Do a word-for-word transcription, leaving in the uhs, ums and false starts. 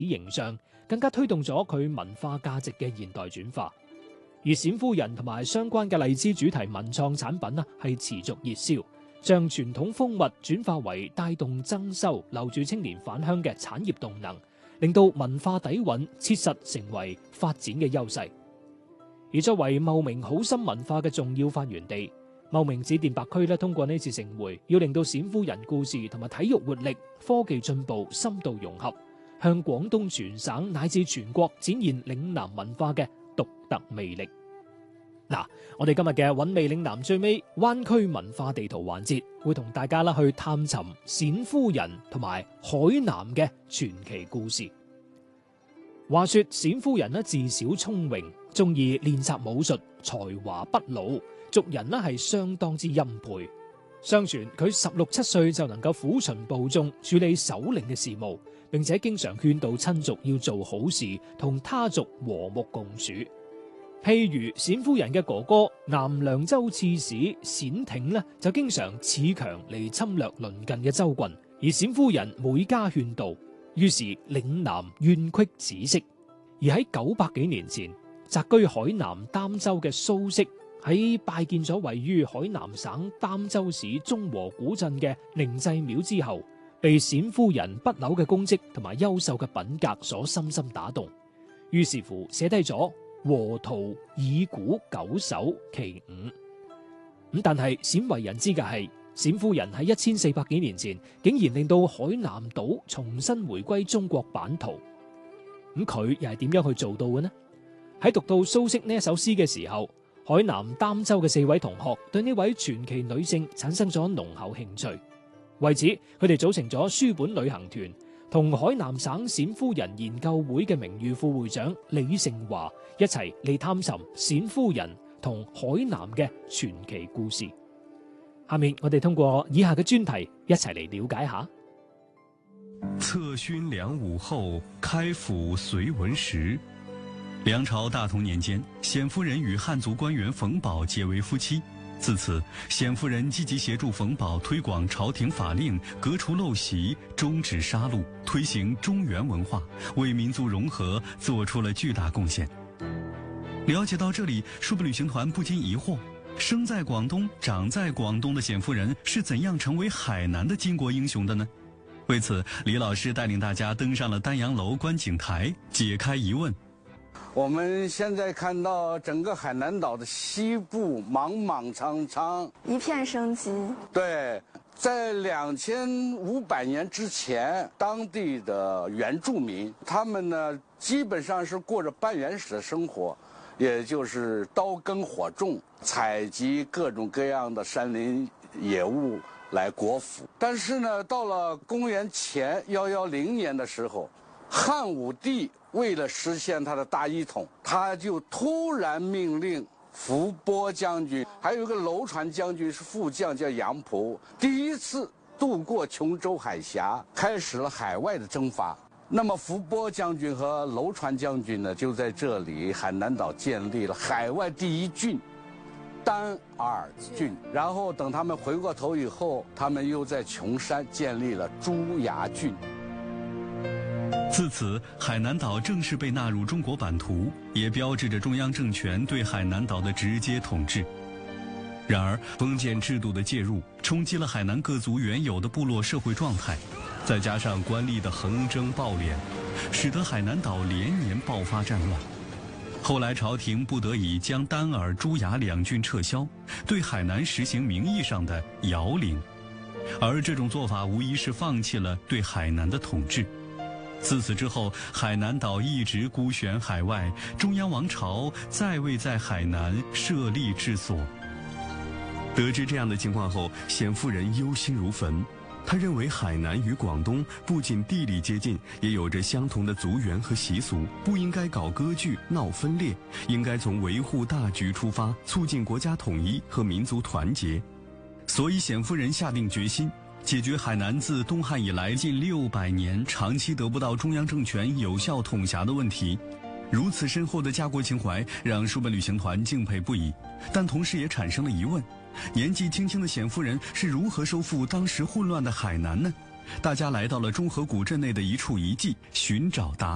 形象，更加推動咗佢文化價值嘅現代轉化。而冼夫人同埋相關嘅荔枝主題文創產品啊，係持續熱銷，將傳統風物轉化為帶動增收、留住青年返鄉嘅產業動能，令到文化底蘊切實成為發展嘅優勢。而作為茂名好心文化嘅重要發源地，茂名紫電白區咧，通過呢次盛會，要令到冼夫人故事同埋體育活力、科技進步深度融合，向廣東全省乃至全國展現嶺南文化嘅獨特魅力。嗱，我哋今日嘅韻味嶺南最尾灣區文化地圖環節，會同大家啦去探尋冼夫人同埋海南嘅傳奇故事。話說冼夫人咧自小聰穎，中意練習武術，才華不老，族人咧係相當之欽佩。相傳佢十六七歲就能夠撫循部眾，處理首領嘅事務，並且經常勸導親族要做好事，同他族和睦共處。譬如冼夫人嘅哥哥南涼州刺史冼挺呢，就經常恃強嚟侵略鄰近嘅州郡，而冼夫人每加勸導，於是嶺南怨僒止息。而喺九百幾年前，宅居海南儋州嘅蘇軾喺拜見咗位於海南省儋州市中和古鎮嘅寧濟廟之後，被冼夫人不朽嘅功績同埋優秀嘅品格所深深打動，於是乎寫低咗和圖以古九首其五。咁但係鮮為人知嘅係，冼夫人喺一千四百幾年前竟然令到海南島重新回歸中國版圖。咁佢又係點樣去做到嘅呢？喺讀到蘇軾呢一首詩嘅時候，海南儋州嘅四位同學對呢位傳奇女性產生咗濃厚興趣。為此，佢哋組成咗書本旅行團，同海南省冼夫人研究會嘅名譽副會長李盛華一齊嚟探尋冼夫人同海南嘅傳奇故事。下面我哋通過以下嘅專題一齊嚟了解下。 策勳梁武後，開府隋文時。梁朝大同年間，冼夫人與漢族官員馮保結為夫妻。自此，冼夫人積極協助馮保推廣朝廷法令，革除陋習，終止殺戮，推行中原文化，為民族融合做出了巨大貢獻。了解到這裡，數部旅行團不禁疑惑：生在廣東、長在廣東的冼夫人是怎樣成為海南的巾幗英雄的呢？為此，李老師帶領大家登上了丹陽樓觀景台，解開疑問。 我們現在看到整個海南島的西部茫茫蒼蒼， 一片生機。 對，在兩千五百年之前，當地的原住民，他們呢基本上是過着半原始的生活，也就是刀耕火種，採集各種各樣的山林野物來果腹。但是呢，到了公元前一一零年的時候，漢武帝為了實現他的大一統，他就突然命令伏波將軍，還有一個樓船將軍是副將叫楊僕，第一次渡過瓊州海峽，開始了海外的征伐。那麼伏波將軍和樓船將軍呢，就在這裡海南島建立了海外第一郡丹耳郡。然後等他們回過頭以後，他們又在瓊山建立了朱崖郡。 自此，海南島正式被納入中國版圖，也標誌着中央政權對海南島的直接統治。然而，封建制度的介入，衝擊了海南各族原有的部落社會狀態，再加上官吏的橫徵暴斂，使得海南島連年爆發戰亂。後來，朝廷不得已將丹耳、朱崖兩郡撤銷，對海南實行名義上的遙領，而這種做法無疑是放棄了對海南的統治。自此之後，海南島一直孤懸海外，中央王朝再未在海南設立治所。得知這樣的情況後，冼夫人憂心如焚。她認為海南與廣東不僅地理接近，也有着相同的族源和習俗，不應該搞割據、鬧分裂，應該從維護大局出發，促進國家統一和民族團結。所以冼夫人下定決心，解決海南自東漢以來近六百年長期得不到中央政權有效統轄的問題。如此深厚的家國情懷，讓數本旅行團敬佩不已，但同時也產生了疑問：年紀輕輕的冼夫人是如何收復當時混亂的海南呢？大家來到了中河古鎮內的一處遺跡，尋找答案。